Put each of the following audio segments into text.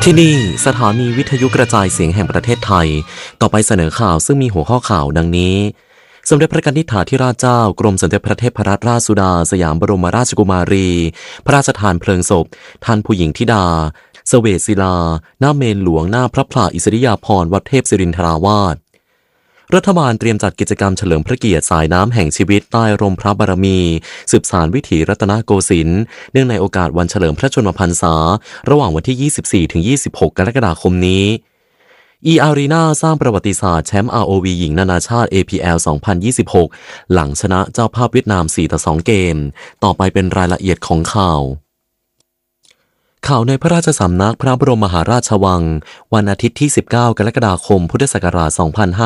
ที่นี่สถานีวิทยุกระจายเสียงแห่งประเทศไทยต่อไปเสนอข่าวซึ่งมีหัวข้อข่าวดังนี้สมเด็จพระนิธิถาธิราชเจ้ากรมสมเด็จพระเทพรัตนราชสุดาสยามบรมราชกุมารีพระราชทานเพลิงศพท่านผู้หญิงธิดาเสวตศิลาหน้าเมนหลวงหน้าพระพลาอิสริยาภรณ์วัดเทพศิรินทราวาสรัฐบาลเตรียมจัดกิจกรรมเฉลิมพระเกียรติสายน้ำแห่งชีวิตใต้ร่มพระบารมีสืบสานวิถีรัตนโกสินทร์เนื่องในโอกาสวันเฉลิมพระชนมพรรษาระหว่างวันที่ 24-26 กรกฎาคมนี้Arena สร้างประวัติศาสตร์แชมป์ ROV หญิงนานาชาติ APL 2026 หลังชนะเจ้าภาพเวียดนาม 4-2 เกมต่อไปเป็นรายละเอียดของข่าวในพระราชสำนักพระบรมมหาราชวังวันอาทิตย์ที่ 19 กรกฎาคม พุทธศักราช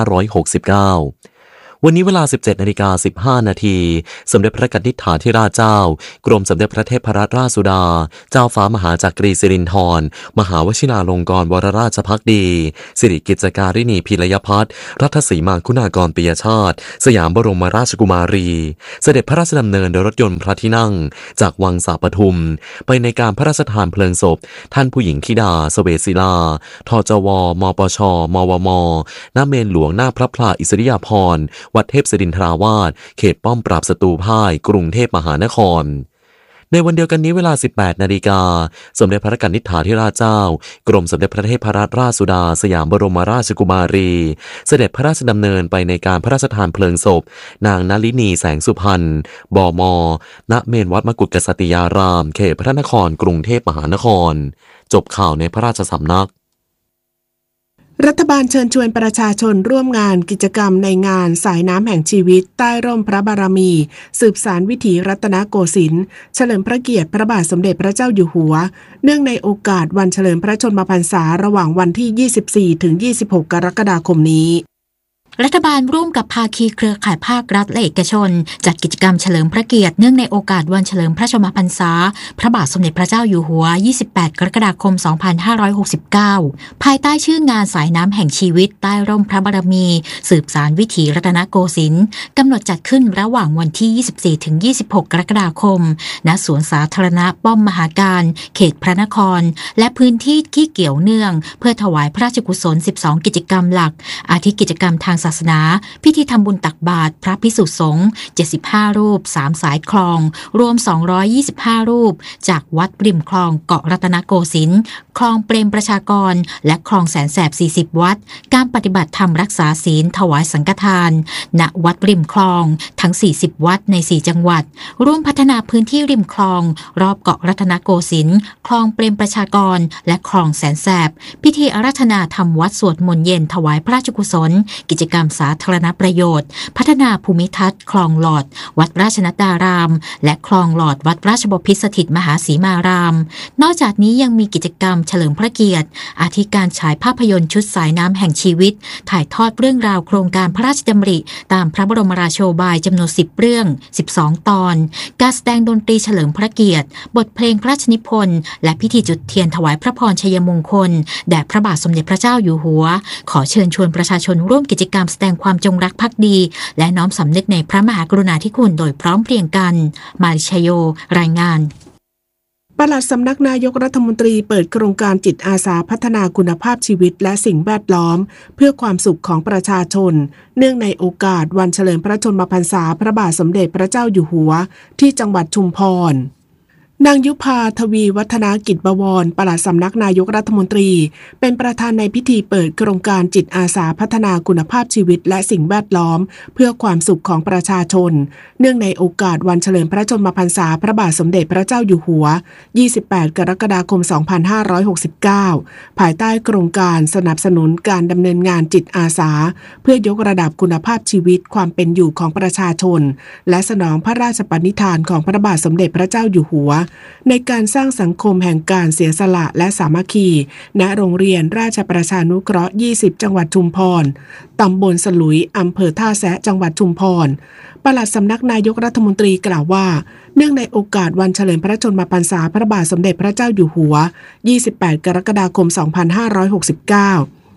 2569 วันนี้เวลา 17:15 น.สมเด็จพระนิธิถาธิราชเจ้ากรมสมเด็จพระเทพรัตนราชสุดาเจ้าฟ้ามหาจักรีสิรินธรมหาวชิราลงกรณ์วรราชภักดีสิริกิจการิณีพิรยพัฒน์รัตสีมาคุณากรปิยชาติสยามบรมราชกุมารีเสด็จพระราชดำเนินโดยรถยนต์พระที่นั่งจากวังสาปทุมไปในการพระราชทานเพลิงศพท่านผู้หญิงธิดาเสวตศิลาทจวมปชมวมหน้าเมนหลวงหน้าพระพลาอิสริยาภรณ์วัดเทพศิรินทราวาสเขตป้อมปราบศัตรูพ่ายกรุงเทพมหานครในวันเดียวกันนี้เวลา 18 นาฬิกาสมเด็จพระนิธิถาธิราชเจ้ากรมสมเด็จพระเทพรัตนราชสุดาสยามบรมราชกุมารีเสด็จพระราชดำเนินไปในการพระราชทานเพลิงศพนางนลินีแสงสุพรรณบม.ณ เมนวัดมกุฏกษัตริยารามเขตพระนครกรุงเทพมหานครจบข่าวในพระราชสำนักรัฐบาลเชิญชวนประชาชนร่วมงานกิจกรรมในงานสายน้ำแห่งชีวิตใต้ร่มพระบารมีสืบสานวิถีรัตนโกสินทร์เฉลิมพระเกียรติพระบาทสมเด็จพระเจ้าอยู่หัวเนื่องในโอกาสวันเฉลิมพระชนมพรรษาระหว่างวันที่ 24-26 กรกฎาคมนี้รัฐบาลร่วมกับภาคีเครือข่ายภาครัฐและเอกชนจัดกิจกรรมเฉลิมพระเกียรติเนื่องในโอกาสวันเฉลิมพระชนมพรรษาพระบาทสมเด็จพระเจ้าอยู่หัว28 กรกฎาคม 2569ภายใต้ชื่องานสายน้ำแห่งชีวิตใต้ร่มพระบารมีสืบสานวิถีรัตนโกสินทร์กำหนดจัดขึ้นระหว่างวันที่ 24-26 กรกฎาคมณสวนสาธารณะป้อมมหาการเขตพระนครและพื้นที่ที่เกี่ยวเนื่องเพื่อถวายพระราชกุศล12กิจกรรมหลักอาทิกิจกรรมทางศาสนาพิธีทำบุญตักบาตรพระภิกษุสงฆ์75รูป3สายคลองรวม225รูปจากวัดริมคลองเกาะรัตนโกสินทร์คลองเปรมประชากรและคลองแสนแสบ40วัดการปฏิบัติธรรมรักษาศีลถวายสังฆทานณวัดริมคลองทั้ง40วัดใน4จังหวัดร่วมพัฒนาพื้นที่ริมคลองรอบเกาะรัตนโกสินทร์คลองเปรมประชากรและคลองแสนแสบพิธีอาราธนาธรรมวัดสวดมนต์เย็นถวายพระราชกุศลกิจกรรมสาธารณประโยชน์พัฒนาภูมิทัศน์คลองหลอดวัดราชนัดดารามและคลองหลอดวัดราชบพิตรสถิตมหาสีมารามนอกจากนี้ยังมีกิจกรรมเฉลิมพระเกียรติอาทิการฉายภาพยนตร์ชุดสายน้ำแห่งชีวิตถ่ายทอดเรื่องราวโครงการพระราชดำริตามพระบรมราโชบายจำนวน10เรื่อง12ตอนการแสดงดนตรีเฉลิมพระเกียรติบทเพลงพระราชนิพนธ์และพิธีจุดเทียนถวายพระพรชัยมงคลแด่พระบาทสมเด็จพระเจ้าอยู่หัวขอเชิญชวนประชาชนร่วมกิจกรรมแสดงความจงรักภักดีและน้อมสำนึกในพระมหากรุณาธิคุณโดยพร้อมเพรียงกันมาริชโยรายงานปลัดสำนักนายกรัฐมนตรีเปิดโครงการจิตอาสาพัฒนาคุณภาพชีวิตและสิ่งแวดล้อมเพื่อความสุขของประชาชนเนื่องในโอกาสวันเฉลิมพระชนมพรรษาพระบาทสมเด็จพระเจ้าอยู่หัวที่จังหวัดชุมพรนางยุพาทวีวัฒนากิจบวรปลัดสำนักนายกรัฐมนตรีเป็นประธานในพิธีเปิดโครงการจิตอาสาพัฒนาคุณภาพชีวิตและสิ่งแวดล้อมเพื่อความสุขของประชาชนเนื่องในโอกาสวันเฉลิมพระชนมพรรษาพระบาทสมเด็จพระเจ้าอยู่หัว28 กรกฎาคม 2569ภายใต้โครงการสนับสนุนการดำเนินงานจิตอาสาเพื่อยกระดับคุณภาพชีวิตความเป็นอยู่ของประชาชนและสนองพระราชปณิธานของพระบาทสมเด็จพระเจ้าอยู่หัวในการสร้างสังคมแห่งการเสียสละและสามัคคีณโรงเรียนราชประชานุเคราะห์20จังหวัดชุมพรตำบลสลุยอำเภอท่าแซะจังหวัดชุมพรปลัดสำนักนายกรัฐมนตรีกล่าวว่าเนื่องในโอกาสวันเฉลิมพระชนมพรรษาพระบาทสมเด็จพระเจ้าอยู่หัว28 กรกฎาคม 2569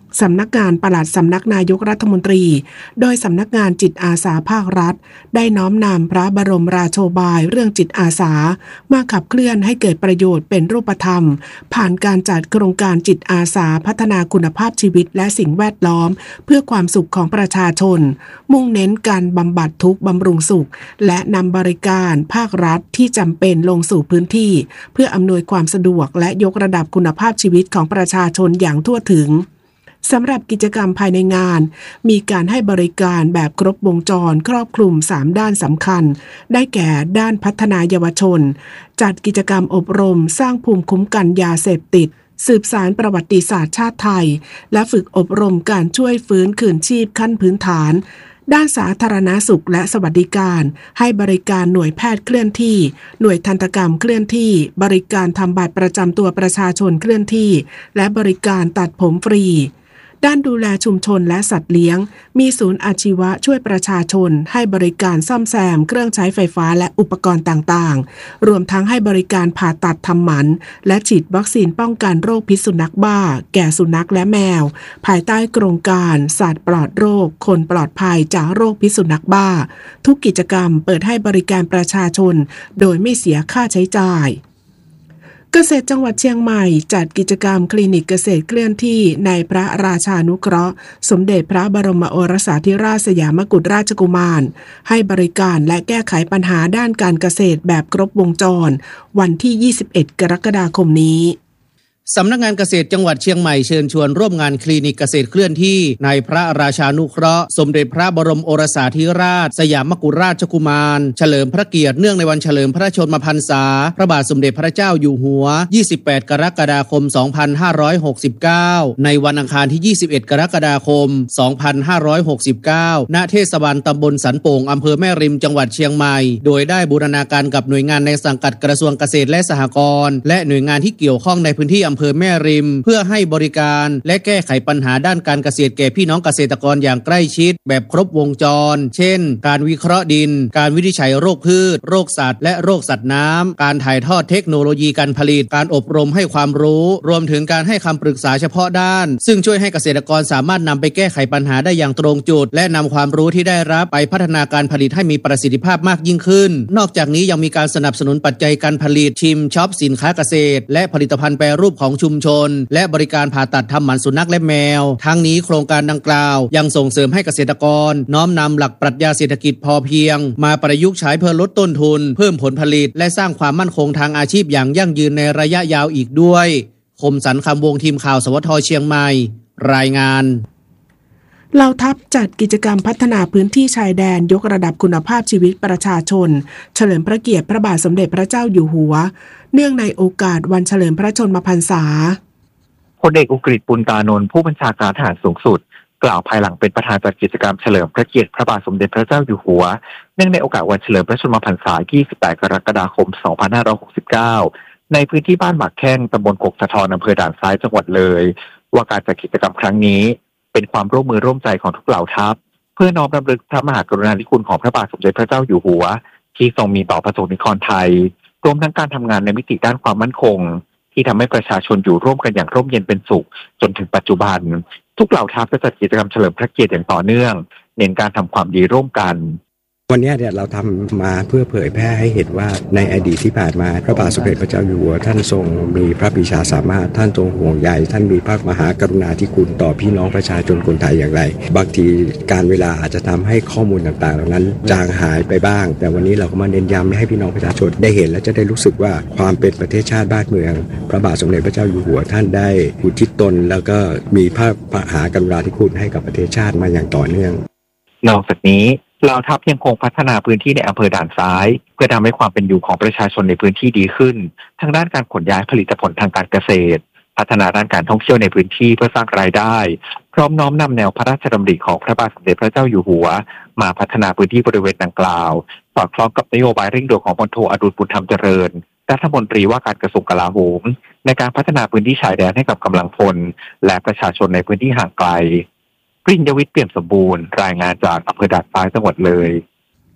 สำนักงานปลัดสำนักนายกรัฐมนตรีโดยสำนักงานจิตอาสาภาครัฐได้น้อมนำพระบรมราโชบายเรื่องจิตอาสามาขับเคลื่อนให้เกิดประโยชน์เป็นรูปธรรมผ่านการจัดโครงการจิตอาสาพัฒนาคุณภาพชีวิตและสิ่งแวดล้อมเพื่อความสุขของประชาชนมุ่งเน้นการบำบัดทุกข์บำรุงสุขและนำบริการภาครัฐที่จำเป็นลงสู่พื้นที่เพื่ออำนวยความสะดวกและยกระดับคุณภาพชีวิตของประชาชนอย่างทั่วถึงสำหรับกิจกรรมภายในงานมีการให้บริการแบบครบวงจรครอบคลุม3ด้านสำคัญได้แก่ด้านพัฒนาเยาวชนจัดกิจกรรมอบรมสร้างภูมิคุ้มกันยาเสพติดสืบสานประวัติศาสตร์ชาติไทยและฝึกอบรมการช่วยฟื้นคืนชีพขั้นพื้นฐานด้านสาธารณสุขและสวัสดิการให้บริการหน่วยแพทย์เคลื่อนที่หน่วยทันตกรรมเคลื่อนที่บริการทำบัตรประจำตัวประชาชนเคลื่อนที่และบริการตัดผมฟรีด้านดูแลชุมชนและสัตว์เลี้ยงมีศูนย์อาชีวะช่วยประชาชนให้บริการซ่อมแซมเครื่องใช้ไฟฟ้าและอุปกรณ์ต่างๆรวมทั้งให้บริการผ่าตัดทำหมันและฉีดวัคซีนป้องกันโรคพิษสุนัขบ้าแก่สุนัขและแมวภายใต้โครงการสัตว์ปลอดโรคคนปลอดภัยจากโรคพิษสุนัขบ้าทุกกิจกรรมเปิดให้บริการประชาชนโดยไม่เสียค่าใช้จ่ายเกษตรจังหวัดเชียงใหม่จัดกิจกรรมคลินิกเกษตรเคลื่อนที่ในพระราชานุเคราะห์สมเด็จพระบรมโอรสาธิราชสยามกุฎราชกุมารให้บริการและแก้ไขปัญหาด้านการเกษตรแบบครบวงจรวันที่ 21 กรกฎาคมนี้สำนักงานเกษตรจังหวัดเชียงใหม่เชิญชวนร่วมงานคลินิกเกษตรเคลื่อนที่ในพระราชานุเคราะห์สมเด็จพระบรมโอรสาธิราชสยามกุฎราชกุมารเฉลิมพระเกียรติเนื่องในวันเฉลิมพระชนมพรรษาพระบาทสมเด็จพระเจ้าอยู่หัว28 กรกฎาคม 2569ในวันอังคารที่ 21 กรกฎาคม 2569ณเทศบาลตำบลสันโป่งอำเภอแม่ริมจังหวัดเชียงใหม่โดยได้บูรณาการกับหน่วยงานในสังกัดกระทรวงเกษตรและสหกรณ์และหน่วยงานที่เกี่ยวข้องในพื้นที่อำเภอแม่ริมเพื่อให้บริการและแก้ไขปัญหาด้านการเกษตรแก่พี่น้องเกษตรกรอย่างใกล้ชิดแบบครบวงจรเช่นการวิเคราะห์ดินการวินิจฉัยโรคพืชโรคสัตว์และโรคสัตว์น้ำการถ่ายทอดเทคโนโลยีการผลิตการอบรมให้ความรู้รวมถึงการให้คำปรึกษาเฉพาะด้านซึ่งช่วยให้เกษตรกรสามารถนำไปแก้ไขปัญหาได้อย่างตรงจุดและนำความรู้ที่ได้รับไปพัฒนาการผลิตให้มีประสิทธิภาพมากยิ่งขึ้นนอกจากนี้ยังมีการสนับสนุนปัจจัยการผลิตชิมช็อปสินค้าเกษตรและผลิตภัณฑ์แปรรูปของชุมชนและบริการผ่าตัดทำหมันสุนัขและแมวทั้งนี้โครงการดังกล่าวยังส่งเสริมให้เกษตรกรน้อมนำหลักปรัชญาเศรษฐกิจพอเพียงมาประยุกต์ใช้เพื่อลดต้นทุนเพิ่มผลผลิตและสร้างความมั่นคงทางอาชีพอย่างยั่งยืนในระยะยาวอีกด้วยคมสันต์คำวงทีมข่าวสวทเชียงใหม่รายงานเหล่าทัพจัดกิจกรรมพัฒนาพื้นที่ชายแดนยกระดับคุณภาพชีวิตประชาชนเฉลิมพระเกียรติพระบาทสมเด็จพระเจ้าอยู่หัวเนื่องในโอกาสวันเฉลิมพระชนมพรรษาพลเอกอุกฤษ ปุณตานนท์ผู้บัญชาการทหารสูงสุดกล่าวภายหลังเป็นประธานจัดกิจกรรมเฉลิมพระเกียรติพระบาทสมเด็จพระเจ้าอยู่หัวเนื่องในโอกาสวันเฉลิมพระชนมพรรษา 28 กรกฎาคม 2569 ในพื้นที่บ้านหมากแข้งตำบลกกสะทอนอำเภอด่านซ้ายจังหวัดเลยว่าการจัดกิจกรรมครั้งนี้เป็นความร่วมมือร่วมใจของทุกเหล่าทัพเพื่อน้อมรำลึกพระมหากรุณาธิคุณของพระบาทสมเด็จพระเจ้าอยู่หัวที่ทรงมีต่อประสงค์นิกรไทยรวมทั้งการทำงานในมิติด้านความมั่นคงที่ทำให้ประชาชนอยู่ร่วมกันอย่างร่มเย็นเป็นสุขจนถึงปัจจุบันทุกเหล่าทัพจะจัดกิจกรรมเฉลิมพระเกียรติอย่างต่อเนื่องเน้นการทำความดีร่วมกันวันนี้เราทำมาเพื่อเผยแพร่ให้เห็นว่าในอดีตที่ผ่านมาพระบาทสมเด็จพระเจ้าอยู่หัวท่านทรงมีพระปรีชาสามารถท่านทรงห่วงใยท่านมีพระมหากรุณาธิคุณต่อพี่น้องประชาชนคนไทยอย่างไรบางทีการเวลาอาจจะทำให้ข้อมูลต่างๆเหล่านั้นจางหายไปบ้างแต่วันนี้เราก็มาเน้นย้ำให้พี่น้องประชาชนได้เห็นและจะได้รู้สึกว่าความเป็นประเทศชาติบ้านเมืองพระบาทสมเด็จพระเจ้าอยู่หัวท่านได้อุทิศตนแล้วก็มีพระมหากรุณาธิคุณให้กับประเทศชาติมาอย่างต่อเนื่องนอกจากนี้เหล่าทัพยังคงพัฒนาพื้นที่ในอำเภอด่านซ้ายเพื่อทำให้ความเป็นอยู่ของประชาชนในพื้นที่ดีขึ้นทั้งด้านการขนย้ายผลิตผลทางการเกษตรพัฒนาด้านการท่องเที่ยวในพื้นที่เพื่อสร้างรายได้พร้อมน้อมนำแนวพระราชดำริของพระบาทสมเด็จพระเจ้าอยู่หัวมาพัฒนาพื้นที่บริเวณดังกล่าวสอดคล้องกับนโยบายเร่งด่วนของพลโทอดุลบุญธรรมเจริญรัฐมนตรีว่าการกระทรวงกลาโหมในการพัฒนาพื้นที่ชายแดนให้กับกำลังพลและประชาชนในพื้นที่ห่างไกลปริญญวิทย์ เปี่ยมสมบูรณ์รายงานจากอำเภอด่านซ้ายจังหวัดเลย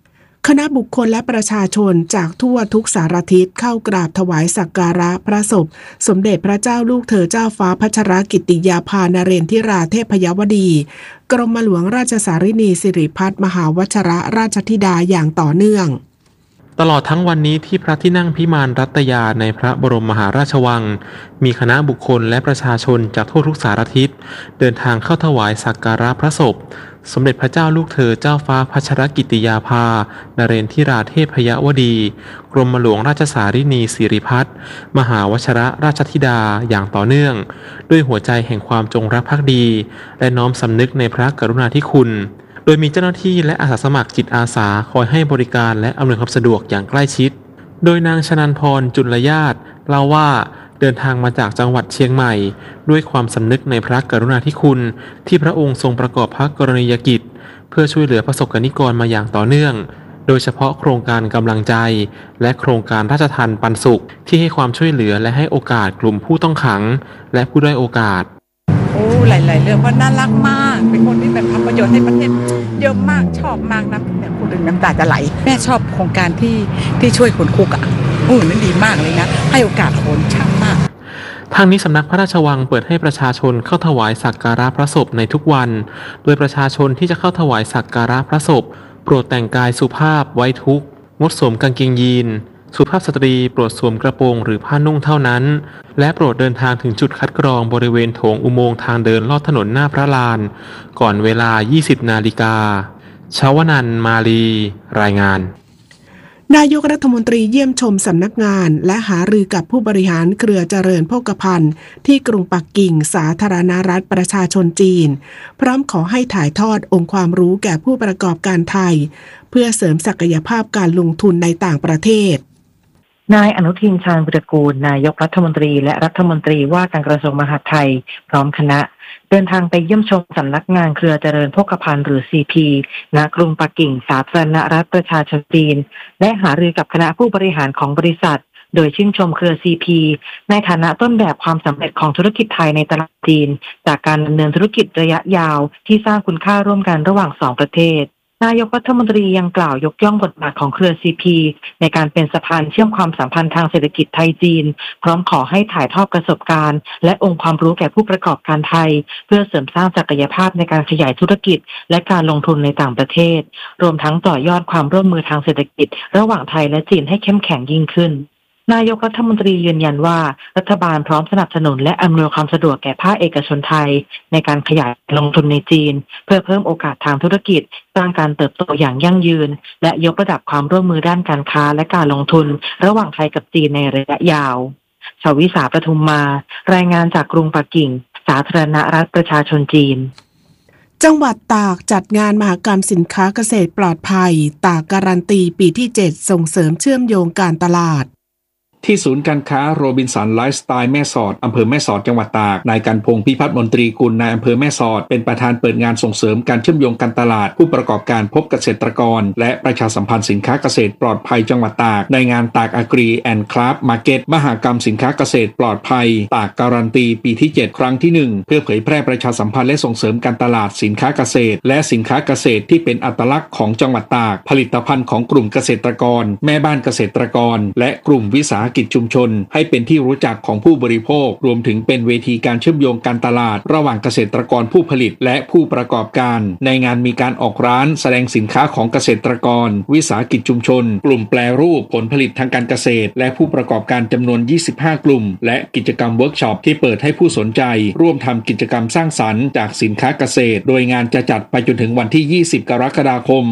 คณะบุคคลและประชาชนจากทั่วทุกสารทิศเข้ากราบถวายสักการะพระศพสมเด็จพระเจ้าลูกเธอเจ้าฟ้าพัชรกิติยาภานเรนทิราเทพยวดีกรมหลวงราชสารินีสิริพัฒน์มหาวชรราชธิดาอย่างต่อเนื่องตลอดทั้งวันนี้ที่พระที่นั่งพิมานรัตยาในพระบรมมหาราชวังมีคณะบุคคลและประชาชนจากทั่วทุกสารทิศเดินทางเข้าถวายสักการะพระศพสมเด็จพระเจ้าลูกเธอเจ้าฟ้าพัชรกิติยาภานเรนทิราเทพยวดีกรมหลวงราชสารินีสิริพัฒน์มหาวชรราชธิดาอย่างต่อเนื่องด้วยหัวใจแห่งความจงรักภักดีและน้อมสำนึกในพระกรุณาธิคุณโดยมีเจ้าหน้าที่และอาสาสมัครจิตอาสาคอยให้บริการและอำนวยความสะดวกอย่างใกล้ชิดโดยนางชนันพรจุลญาติเล่าว่าเดินทางมาจากจังหวัดเชียงใหม่ด้วยความสำนึกในพระกรุณาธิคุณที่พระองค์ทรงประกอบพระกรณียกิจเพื่อช่วยเหลือประสบกนิกรมาอย่างต่อเนื่องโดยเฉพาะโครงการกำลังใจและโครงการราชทานปันสุขที่ให้ความช่วยเหลือและให้โอกาสกลุ่มผู้ต้องขังและผู้ด้อยโอกาสหลายๆเรื่องเพราะน่ารักมากเป็นคนที่แบบทำประโยชน์ให้ประเทศเยอะมากชอบมากนะเนี่ยพูดถึงน้ำตาจะไหลแม่ชอบโครงการที่ช่วยคนคุกนั่นดีมากเลยนะให้โอกาสคนช่างมากทางนี้สำนักพระราชวังเปิดให้ประชาชนเข้าถวายสักการะพระศพในทุกวันโดยประชาชนที่จะเข้าถวายสักการะพระศพโปรดแต่งกายสุภาพไว้ทุกข์งดสวมกางเกงยีนสุภาพสตรีโปรดสวมกระโปรงหรือผ้านุ่งเท่านั้นและโปรดเดินทางถึงจุดคัดกรองบริเวณโถงอุโมงค์ทางเดินลอดถนนหน้าพระลานก่อนเวลา 20 นาฬิกาชวนันท์มาลีรายงานนายกรัฐมนตรีเยี่ยมชมสำนักงานและหารือกับผู้บริหารเครือเจริญโภคภัณฑ์ที่กรุงปักกิ่งสาธารณรัฐประชาชนจีนพร้อมขอให้ถ่ายทอดองค์ความรู้แก่ผู้ประกอบการไทยเพื่อเสริมศักยภาพการลงทุนในต่างประเทศนายอนุทินชาญวิรากูลนายกรัฐมนตรีและรัฐมนตรีว่าการกระทรวงมหาดไทยพร้อมคณะเดินทางไปเยี่ยมชมสำนักงานเครือเจริญโภคภัณฑ์หรือ CP ณกรุงปักกิ่งสาธารณรัฐประชาชนจีนและหารือกับคณะผู้บริหารของบริษัทโดยชื่นชมเครือ CP ในฐานะต้นแบบความสำเร็จของธุรกิจไทยในตลาดจีนจากการดำเนินธุรกิจระยะยาวที่สร้างคุณค่าร่วมกันระหว่าง2ประเทศนายกรัฐมนตรียังกล่าวยกย่องบทบาทของเครือ CP ในการเป็นสะพานเชื่อมความสัมพันธ์ทางเศรษฐกิจไทยจีนพร้อมขอให้ถ่ายทอดประสบการณ์และองค์ความรู้แก่ผู้ประกอบการไทยเพื่อเสริมสร้างศักยภาพในการขยายธุรกิจและการลงทุนในต่างประเทศรวมทั้งต่อยอดความร่วมมือทางเศรษฐกิจระหว่างไทยและจีนให้เข้มแข็งยิ่งขึ้นนายกรัฐมนตรียืนยันว่ารัฐบาลพร้อมสนับสนุนและอำนวยความสะดวกแก่ภาคเอกชนไทยในการขยายลงทุนในจีนเพื่อเพิ่มโอกาสทางธุรกิจสร้างการเติบโตอย่างยั่งยืนและยกระดับความร่วมมือด้านการค้าและการลงทุนระหว่างไทยกับจีนในระยะยาวชวิสาประทุมมารายงานจากกรุงปักกิ่งสาธารณรัฐประชาชนจีนจังหวัดตากจัดงานมหกรรมสินค้าเกษตรปลอดภัยตากการันตีปีที่ 7ส่งเสริมเชื่อมโยงการตลาดที่ศูนย์การค้าโรบินสันไลฟ์สไตล์แม่สอดอำเภอแม่สอดจังหวัดตากนายกันพงษ์พิพัฒน์มนตรีกุลนายอำเภอแม่สอดเป็นประธานเปิดงานส่งเสริมการเชื่อมโยงการตลาดผู้ประกอบการพบเกษตรกรและประชาสัมพันธ์สินค้าเกษตรปลอดภัยจังหวัดตากในงานตากAgri and Craft Marketมหกรรมสินค้าเกษตรปลอดภัยตากการันตีปีที่ 7 ครั้งที่ 1เพื่อเผยแพร่ประชาสัมพันธ์และส่งเสริมการตลาดสินค้าเกษตรและสินค้าเกษตรที่เป็นอัตลักษณ์ของจังหวัดตากผลิตภัณฑ์ของกลุ่มเกษตรกรแม่บ้านเกษตรกรและกลุ่มวิสาหกิจชุมชนให้เป็นที่รู้จักของผู้บริโภครวมถึงเป็นเวทีการเชื่อมโยงการตลาดระหว่างเกษตรกรผู้ผลิตและผู้ประกอบการในงานมีการออกร้านแสดงสินค้าของเกษตรกรวิสาหกิจชุมชนกลุ่มแปรรูปผลผลิตทางการเกษตรและผู้ประกอบการจำนวน25กลุ่มและกิจกรรมเวิร์กช็อปที่เปิดให้ผู้สนใจร่วมทำกิจกรรมสร้างสรรค์จากสินค้าเกษตรโดยงานจะจัดไปจนถึงวันที่20กรกฎาคม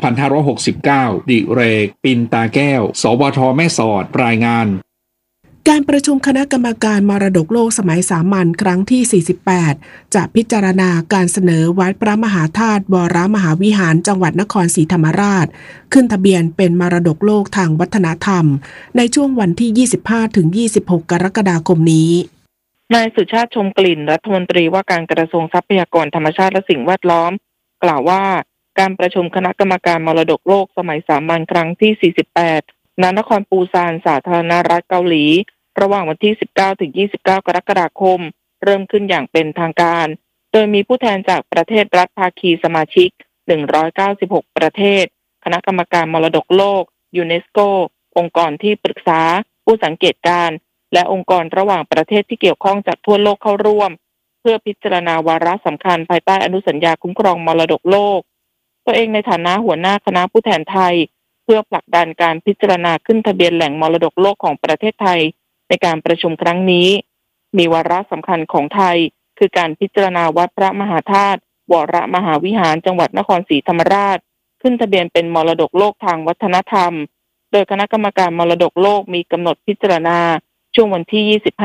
2569ดิเรกปินตาแก้วสวทแม่สอดรายงานการประชุมคณะกรรมการมรดกโลกสมัยสามัญครั้งที่48จะพิจารณาการเสนอวัดพระมหาธาตุวรมหาวิหารจังหวัดนครศรีธรรมราชขึ้นทะเบียนเป็นมรดกโลกทางวัฒนธรรมในช่วงวันที่ 25-26 กรกฎาคมนี้นายสุชาติชมกลิ่นรัฐมนตรีว่าการกระทรวงทรัพยากรธรรมชาติและสิ่งแวดล้อมกล่าวว่าการประชุมคณะกรรมการมรดกโลกสมัยสามัญครั้งที่48ณนครปูซานสาธารณรัฐเกาหลีระหว่างวันที่19-29 กรกฎาคมเริ่มขึ้นอย่างเป็นทางการโดยมีผู้แทนจากประเทศรัฐภาคีสมาชิก196ประเทศคณะกรรมการมรดกโลกยูเนสโกองค์กรที่ปรึกษาผู้สังเกตการณ์และองค์กรระหว่างประเทศที่เกี่ยวข้องจากทั่วโลกเข้าร่วมเพื่อพิจารณาวาระสำคัญภายใต้อนุสัญญาคุ้มครองมรดกโลกตัวเองในฐานะหัวหน้าคณะผู้แทนไทยเพื่อผลักดันการพิจารณาขึ้นทะเบียนแหล่งมรดกโลกของประเทศไทยในการประชุมครั้งนี้มีวาระสำคัญของไทยคือการพิจารณาวัดพระมหาธาตุวรมหาวิหารจังหวัดนครศรีธรรมราชขึ้นทะเบียนเป็นมรดกโลกทางวัฒนธรรมโดยคณะกรรมการมรดกโลกมีกำหนดพิจารณาช่วงวันที่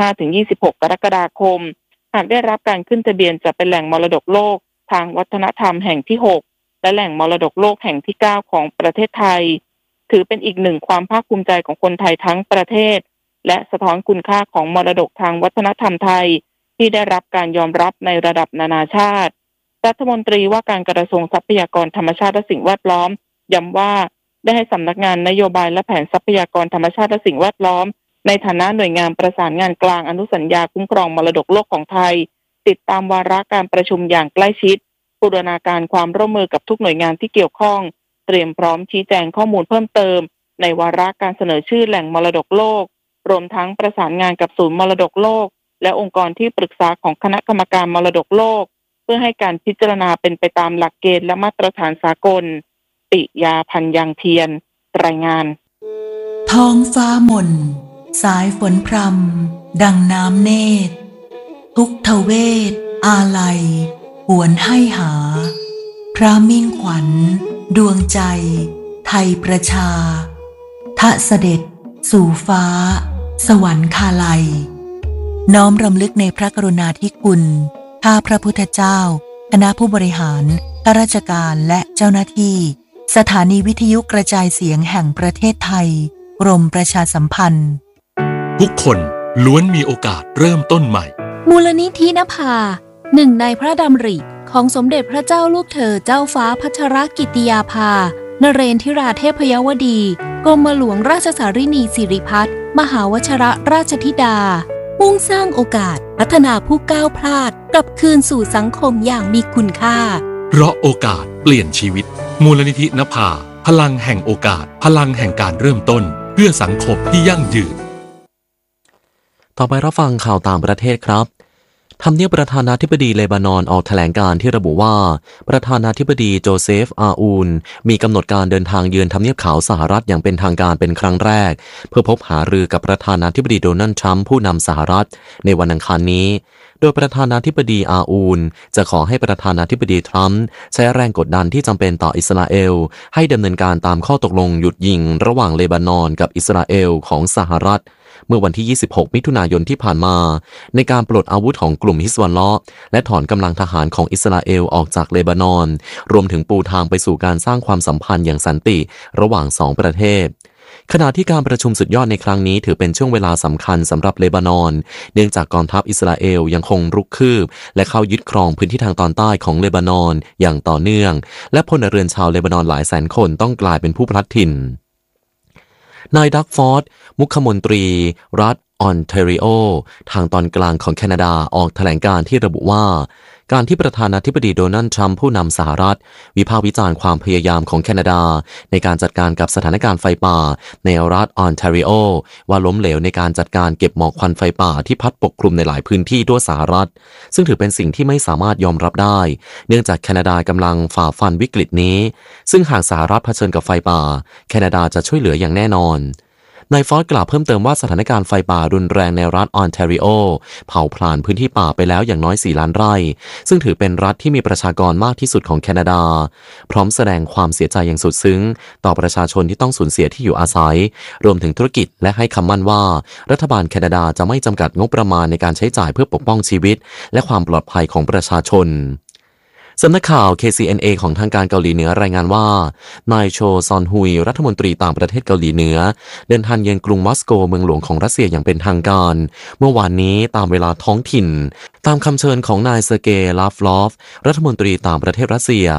25-26 กรกฎาคมหากได้รับการขึ้นทะเบียนจะเป็นแหล่งมรดกโลกทางวัฒนธรรมแห่งที่ 6 และแหล่งมรดกโลกแห่งที่ 9 ของประเทศไทยถือเป็นอีกหนึ่งความภาคภูมิใจของคนไทยทั้งประเทศและสะท้อนคุณค่าของมรดกทางวัฒนธรรมไทยที่ได้รับการยอมรับในระดับนานาชาติรัฐมนตรีว่าการกระทรวงทรัพยากรธรรมชาติและสิ่งแวดล้อมย้ำว่าได้ให้สำนักงานนโยบายและแผนทรัพยากรธรรมชาติและสิ่งแวดล้อมในฐานะหน่วยงานประสานงานกลางอนุสัญญาคุ้มครองมรดกโลกของไทยติดตามวาระการประชุมอย่างใกล้ชิดบูรณาการความร่วมมือกับทุกหน่วยงานที่เกี่ยวข้องเตรียมพร้อมชี้แจงข้อมูลเพิ่มเติมในวาระการเสนอชื่อแหล่งมรดกโลกรวมทั้งประสานงานกับศูนย์มรดกโลกและองค์กรที่ปรึกษาของคณะกรรมการมรดกโลกเพื่อให้การพิจารณาเป็นไปตามหลักเกณฑ์และมาตรฐานสากลปิยาพันยังเทียนรายงานท้องฟ้าหม่นสายฝนพรำดังน้ำเนตรทุกทเวทอาลัยหวนให้หาพระมิ่งขวัญดวงใจไทยประชาทะเสด็จสู่ฟ้าสวรรคาลัยน้อมรำลึกในพระกรุณาธิคุณข้าพระพุทธเจ้าคณะผู้บริหารข้าราชการและเจ้าหน้าที่สถานีวิทยุกระจายเสียงแห่งประเทศไทยกรมประชาสัมพันธ์ทุกคนล้วนมีโอกาสเริ่มต้นใหม่มูลนิธินภาหนึ่งในพระดำริของสมเด็จพระเจ้าลูกเธอเจ้าฟ้าพัชรกิติยาภานเรนทิราเทพยวดีกรมหลวงราชสารินีสิริพัฒน์มหาวชรราชธิดามุ่งสร้างโอกาสพัฒนาผู้ก้าวพลาดกลับคืนสู่สังคมอย่างมีคุณค่าเพราะโอกาสเปลี่ยนชีวิตมูลนิธินภาพลังแห่งโอกาสพลังแห่งการเริ่มต้นเพื่อสังคมที่ยั่งยืนต่อไปรับฟังข่าวต่างประเทศครับทำเนียบประธานาธิบดีเลบานอนออกแถลงการณ์ที่ระบุว่าประธานาธิบดีโจเซฟอาอูนมีกำหนดการเดินทางเยือนทำเนียบขาวสหรัฐอย่างเป็นทางการเป็นครั้งแรกเพื่อพบหารือกับประธานาธิบดีโดนัลด์ทรัมป์ผู้นำสหรัฐในวันอังคารนี้โดยประธานาธิบดีอาอูนจะขอให้ประธานาธิบดีทรัมป์ใช้แรงกดดันที่จำเป็นต่ออิสราเอลให้ดำเนินการตามข้อตกลงหยุดยิงระหว่างเลบานอนกับอิสราเอลของสหรัฐเมื่อวันที่ 26 มิถุนายนที่ผ่านมาในการปลดอาวุธของกลุ่มฮิซบอลเลาะห์และถอนกำลังทหารของอิสราเอลออกจากเลบานอนรวมถึงปูทางไปสู่การสร้างความสัมพันธ์อย่างสันติระหว่างสองประเทศขณะที่การประชุมสุดยอดในครั้งนี้ถือเป็นช่วงเวลาสำคัญสำหรับเลบานอนเนื่องจากกองทัพอิสราเอลยังคงรุกคืบและเข้ายึดครองพื้นที่ทางตอนใต้ของเลบานอนอย่างต่อเนื่องและพลเรือนชาวเลบานอนหลายแสนคนต้องกลายเป็นผู้พลัดถิ่นนายดักฟอร์ดมุขมนตรีรัฐออนแทรีโอทางตอนกลางของแคนาดาออกแถลงการณ์ที่ระบุว่าการที่ประธานาธิบดีโดนัลด์ทรัมป์ผู้นำสหรัฐวิพากษ์วิจารณ์ความพยายามของแคนาดาในการจัดการกับสถานการณ์ไฟป่าในรัฐออนแทรีโอว่าล้มเหลวในการจัดการเก็บหมอกควันไฟป่าที่พัดปกคลุมในหลายพื้นที่ทั่วสหรัฐซึ่งถือเป็นสิ่งที่ไม่สามารถยอมรับได้เนื่องจากแคนาดากำลังฝ่าฟันวิกฤตนี้ซึ่งหากสหรัฐเผชิญกับไฟป่าแคนาดาจะช่วยเหลืออย่างแน่นอนนายฟอร์ดกล่าวเพิ่มเติมว่าสถานการณ์ไฟป่ารุนแรงในรัฐออนแทรีโอเผาผลาญพื้นที่ป่าไปแล้วอย่างน้อย4 ล้านไร่ซึ่งถือเป็นรัฐที่มีประชากรมากที่สุดของแคนาดาพร้อมแสดงความเสียใจอย่างสุดซึ้งต่อประชาชนที่ต้องสูญเสียที่อยู่อาศัยรวมถึงธุรกิจและให้คำมั่นว่ารัฐบาลแคนาดาจะไม่จำกัดงบประมาณในการใช้จ่ายเพื่อปกป้องชีวิตและความปลอดภัยของประชาชนสำนักข่าว KCNA ของทางการเกาหลีเหนือรายงานว่านายโชซอนฮุยรัฐมนตรีต่างประเทศเกาหลีเหนือเดินทางเยือนกรุงมอสโกเมืองหลวงของรัสเซียอย่างเป็นทางการเมื่อวานนี้ตามเวลาท้องถิ่นตามคำเชิญของนายเซอร์เกย์ ลาฟลอฟรัฐมนตรีต่างประเทศรัสเซีย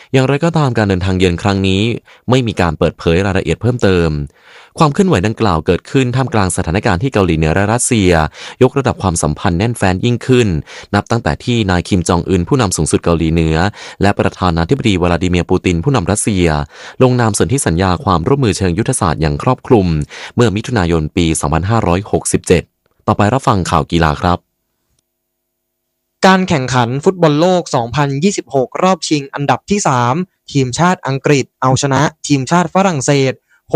อย่างไรก็ตามการเดินทางเยือนครั้งนี้ไม่มีการเปิดเผยรายละเอียดเพิ่มเติมความเคลื่อนไหวดังกล่าวเกิดขึ้นท่ามกลางสถานการณ์ที่เกาหลีเหนือและรัสเซียยกระดับความสัมพันธ์แน่นแฟ้นยิ่งขึ้นนับตั้งแต่ที่นายคิมจองอึนผู้นำสูงสุดเกาหลีเหนือและประธานาธิบดีวลาดิเมียร์ปูตินผู้นำรัสเซียลงนามสนธิสัญญาความร่วมมือเชิงยุทธศาสตร์อย่างครอบคลุมเมื่อมิถุนายนปี 2567 ต่อไปรับฟังข่าวกีฬาครับการแข่งขันฟุตบอลโลก 2026 รอบชิงอันดับที่ 3 ทีมชาติอังกฤษเอาชนะทีมชาติฝรั่งเศส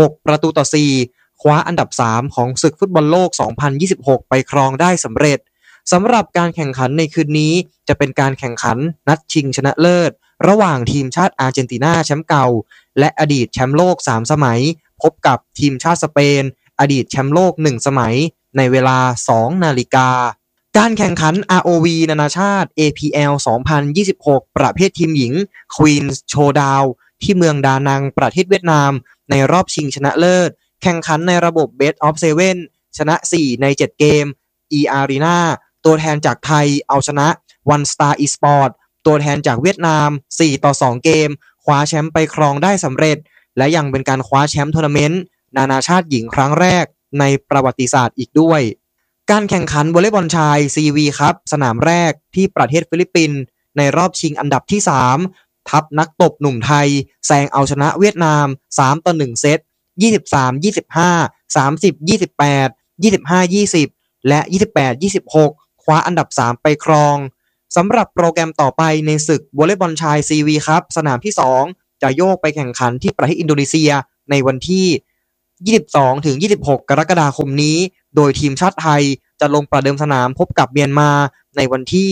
6-4 คว้าอันดับ 3 ของศึกฟุตบอลโลก 2026 ไปครองได้สำเร็จสำหรับการแข่งขันในคืนนี้จะเป็นการแข่งขันนัดชิงชนะเลิศระหว่างทีมชาติอาร์เจนตินาแชมป์เก่าและอดีตแชมป์โลก 3 สมัยพบกับทีมชาติสเปนอดีตแชมป์โลก 1 สมัยในเวลา 2 นาฬิกาการแข่งขัน ROV นานาชาติ APL 2026 ประเภททีมหญิง Queen's Showdown ที่เมืองดานังประเทศเวียดนามในรอบชิงชนะเลิศแข่งขันในระบบ Best of 7 ชนะ 4 ใน 7 เกม E-Arena ตัวแทนจากไทยเอาชนะ One Star Esport ตัวแทนจากเวียดนาม 4-2 เกมคว้าแชมป์ไปครองได้สำเร็จและยังเป็นการคว้าแชมป์ทัวร์นาเมนต์นานาชาติหญิงครั้งแรกในประวัติศาสตร์อีกด้วยการแข่งขันวอลเลย์บอลชาย CV ครับสนามแรกที่ประเทศฟิลิปปินส์ในรอบชิงอันดับที่ 3 ทัพนักตบหนุ่มไทยแซงเอาชนะเวียดนาม 3-1 เซต 23-25 30-28 25-20 และ 28-26 คว้าอันดับ 3 ไปครองสำหรับโปรแกรมต่อไปในศึกวอลเลย์บอลชาย CV ครับสนามที่ 2 จะโยกไปแข่งขันที่ประเทศอินโดนีเซียในวันที่ 22-26 กรกฎาคมนี้โดยทีมชาติไทยจะลงประเดิมสนามพบกับเมียนมาในวันที่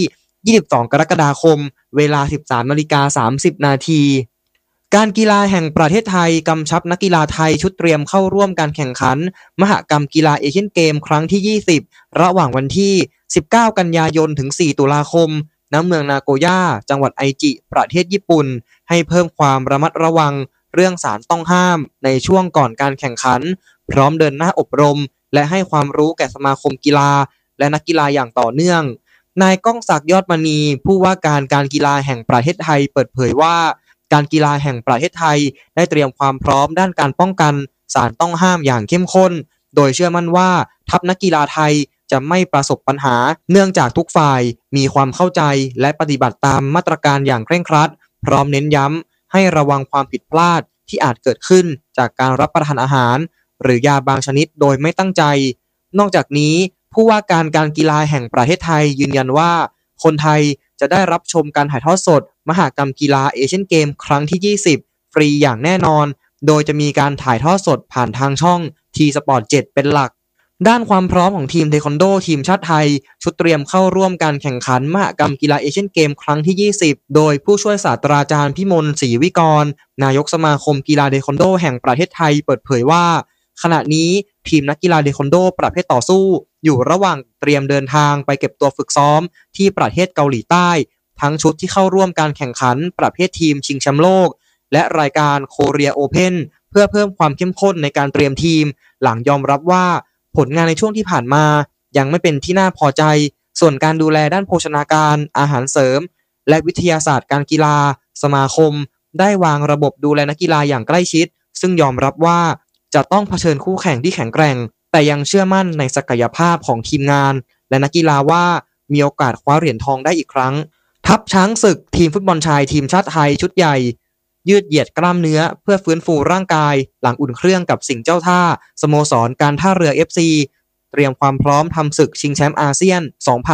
22 กรกฎาคมเวลา 13:30 น.การกีฬาแห่งประเทศไทยกำชับนักกีฬาไทยชุดเตรียมเข้าร่วมการแข่งขันมหกรรมกีฬาเอเชียนเกมครั้งที่ 20 ระหว่างวันที่ 19 กันยายนถึง 4 ตุลาคมณ เมืองนาโกย่าจังหวัดไอจิประเทศญี่ปุ่นให้เพิ่มความระมัดระวังเรื่องสารต้องห้ามในช่วงก่อนการแข่งขันพร้อมเดินหน้าอบรมและให้ความรู้แก่สมาคมกีฬาและนักกีฬาอย่างต่อเนื่องนายก้องศักดิ์ยอดมณีผู้ว่าการกีฬาแห่งประเทศไทยเปิดเผยว่าการกีฬาแห่งประเทศไทยได้เตรียมความพร้อมด้านการป้องกันสารต้องห้ามอย่างเข้มข้นโดยเชื่อมั่นว่าทัพนักกีฬาไทยจะไม่ประสบปัญหาเนื่องจากทุกฝ่ายมีความเข้าใจและปฏิบัติตามมาตรการอย่างเคร่งครัดพร้อมเน้นย้ำให้ระวังความผิดพลาดที่อาจเกิดขึ้นจากการรับประทานอาหารหรือยาบางชนิดโดยไม่ตั้งใจนอกจากนี้ผู้ว่าการกีฬาแห่งประเทศไทยยืนยันว่าคนไทยจะได้รับชมการถ่ายทอดสดมหกรรมกีฬาเอเชียนเกมครั้งที่ 20 ฟรีอย่างแน่นอนโดยจะมีการถ่ายทอดสดผ่านทางช่อง T-Sport 7 เป็นหลักด้านความพร้อมของทีมเทควันโดทีมชาติไทยชุดเตรียมเข้าร่วมการแข่งขันมหกรรมกีฬาเอเชียนเกมครั้งที่ 20 โดยผู้ช่วยศาสตราจารย์พิมลศรีวิกรนายกสมาคมกีฬาเทควันโดแห่งประเทศไทยเปิดเผยว่าขณะนี้ทีมนักกีฬาเทควันโดประเภทต่อสู้อยู่ระหว่างเตรียมเดินทางไปเก็บตัวฝึกซ้อมที่ประเทศเกาหลีใต้ทั้งชุดที่เข้าร่วมการแข่งขันประเภททีมชิงแชมป์โลกและรายการโคเรียโอเพ่นเพื่อเพิ่มความเข้มข้นในการเตรียมทีมหลังยอมรับว่าผลงานในช่วงที่ผ่านมายังไม่เป็นที่น่าพอใจส่วนการดูแลด้านโภชนาการอาหารเสริมและวิทยาศาสตร์การกีฬาสมาคมได้วางระบบดูแลนักกีฬาอย่างใกล้ชิดซึ่งยอมรับว่าจะต้องเผชิญคู่แข่งที่แข็งแกร่งแต่ยังเชื่อมั่นในศักยภาพของทีมงานและนักกีฬาว่ามีโอกาสคว้าเหรียญทองได้อีกครั้งทัพช้างศึกทีมฟุตบอลชายทีมชาติไทยชุดใหญ่ยืดเหยียดกล้ามเนื้อเพื่อฟื้นฟูร่างกายหลังอุ่นเครื่องกับสิงห์เจ้าท่าสโมสรการท่าเรือ FC เตรียมความพร้อมทำศึกชิงแชมป์อาเซียน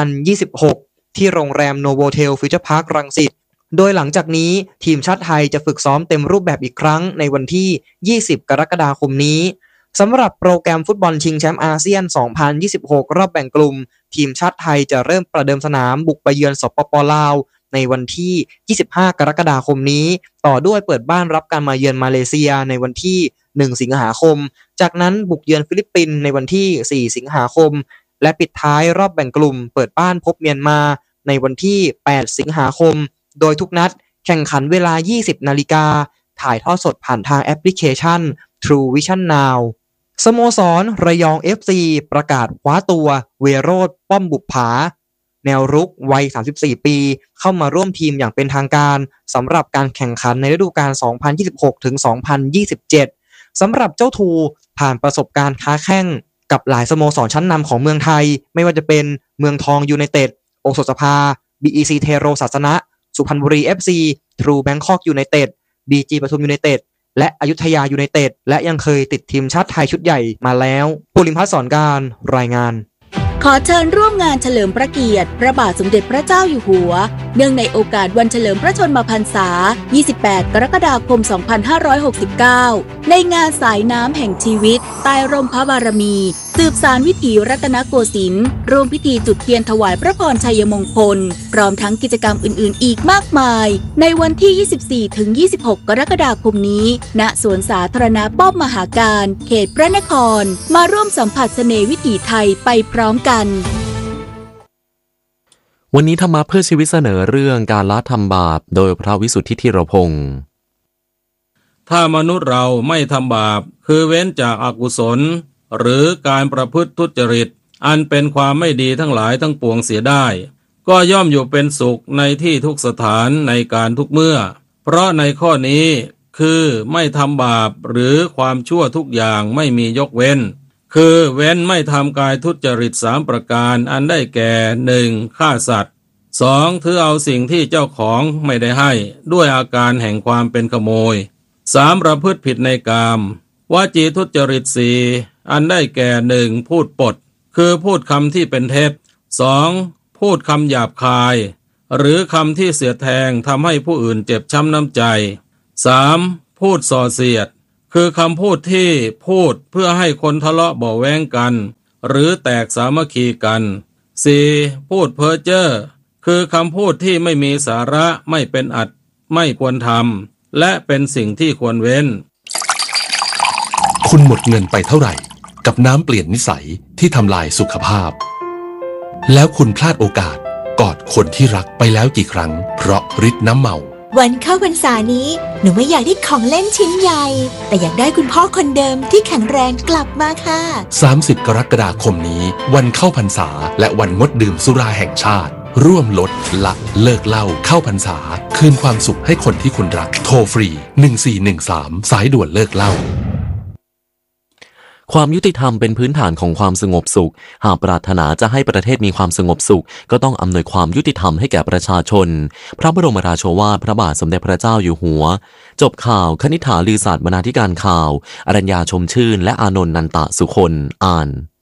2026 ที่โรงแรมโนโวเทลฟิวเจอร์พาร์ครังสิตโดยหลังจากนี้ทีมชาติไทยจะฝึกซ้อมเต็มรูปแบบอีกครั้งในวันที่ 20 กรกฎาคมนี้สำหรับโปรแกรมฟุตบอลชิงแชมป์อาเซียน 2026 รอบแบ่งกลุ่มทีมชาติไทยจะเริ่มประเดิมสนามบุกไปเยือนสปป.ลาวในวันที่ 25 กรกฎาคมนี้ต่อด้วยเปิดบ้านรับการมาเยือนมาเลเซียในวันที่ 1 สิงหาคมจากนั้นบุกเยือนฟิลิปปินส์ในวันที่ 4 สิงหาคมและปิดท้ายรอบแบ่งกลุ่มเปิดบ้านพบเมียนมาในวันที่ 8 สิงหาคมโดยทุกนัดแข่งขันเวลา 20 นาฬิกาถ่ายทอดสดผ่านทางแอปพลิเคชัน True Vision Now สโมสรระยอง FC ประกาศคว้าตัวเวโรจน์ป้อมบุปผาแนวรุกวัย 34 ปี เข้ามาร่วมทีมอย่างเป็นทางการสำหรับการแข่งขันในฤดูกาล 2026 ถึง 2027 สำหรับเจ้าทูผ่านประสบการณ์ค้าแข่งกับหลายสโมสรชั้นนำของเมืองไทยไม่ว่าจะเป็นเมืองทองยูไนเต็ดโอสถสภา BEC เทโรศาสนะสุพรรณบุรี FC ทรูแบงคอกยูไนเต็ด BG ปทุมยูไนเต็ดและอยุธยายูไนเต็ดและยังเคยติดทีมชาติไทยชุดใหญ่มาแล้วปุริมพัฒน์สอนการรายงานขอเชิญร่วมงานเฉลิมพระเกียรติพระบาทสมเด็จพระเจ้าอยู่หัวเนื่องในโอกาสวันเฉลิมพระชนมพรรษา 28 กรกฎาคม 2569 ในงานสายน้ำแห่งชีวิตใต้ร่มพระบารมีสืบสานวิถีรัตนโกสินทร์ร่วมพิธีจุดเทียนถวายพระพรชัยมงคลพร้อมทั้งกิจกรรมอื่นๆอีกมากมายในวันที่ 24 ถึง 26 กรกฎาคมนี้ณสวนสาธารณะป้อมมหาการเขตพระนครมาร่วมสัมผัสเสน่ห์วิถีไทยไปพร้อมกันวันนี้ธรรมะเพื่อชีวิตเสนอเรื่องการละทำบาปโดยพระวิสุทธิธีรพงศ์ถ้ามนุษย์เราไม่ทำบาปคือเว้นจากอกุศลหรือการประพฤติทุจริตอันเป็นความไม่ดีทั้งหลายทั้งปวงเสียได้ก็ย่อมอยู่เป็นสุขในที่ทุกสถานในการทุกเมื่อเพราะในข้อนี้คือไม่ทำบาปหรือความชั่วทุกอย่างไม่มียกเว้นคือเว้นไม่ทำกายทุจริต3ประการอันได้แก่ 1. ฆ่าสัตว์ 2. ถือเอาสิ่งที่เจ้าของไม่ได้ให้ด้วยอาการแห่งความเป็นขโมย 3. ประพฤติผิดในกามวจีทุจริต 4. อันได้แก่ 1. พูดปดคือพูดคำที่เป็นเท็จ 2. พูดคำหยาบคายหรือคำที่เสียดแทงทำให้ผู้อื่นเจ็บช้ำน้ำใจ 3. พูดส่อเสียดคือคำพูดที่พูดเพื่อให้คนทะเลาะเบาะแว้งกันหรือแตกสามัคคีกัน 4. พูดเพ้อเจ้อคือคำพูดที่ไม่มีสาระไม่เป็นอัตไม่ควรทำและเป็นสิ่งที่ควรเว้นคุณหมดเงินไปเท่าไหร่กับน้ำเปลี่ยนนิสัยที่ทำลายสุขภาพแล้วคุณพลาดโอกาสกอดคนที่รักไปแล้วกี่ครั้งเพราะฤทธิ์น้ำเมาวันเข้าพรรษานี้หนูไม่อยากได้ของเล่นชิ้นใหญ่แต่อยากได้คุณพ่อคนเดิมที่แข็งแรงกลับมาค่ะ 30 กรกฎาคมนี้วันเข้าพรรษาและวันงดดื่มสุราแห่งชาติร่วมลดละเลิกเหล้าเข้าพรรษาคืนความสุขให้คนที่คุณรักโทรฟรี1413สายด่วนเลิกเหล้าความยุติธรรมเป็นพื้นฐานของความสงบสุขหากปรารถนาจะให้ประเทศมีความสงบสุขก็ต้องอำนวยความยุติธรรมให้แก่ประชาชนพระบรมราโชวาทพระบาทสมเด็จพระเจ้าอยู่หัวจบข่าวคณิษฐาลือศาสตร์บรรณาธิการข่าวอรัญญาชมชื่นและอานนท์นันตะสุคนอ่าน